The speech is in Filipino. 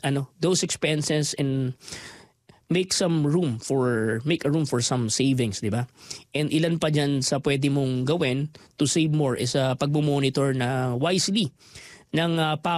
those expenses and make a room for some savings, di ba? And ilan pa diyan sa pwede mong gawin to save more is pagmo-monitor na wisely ng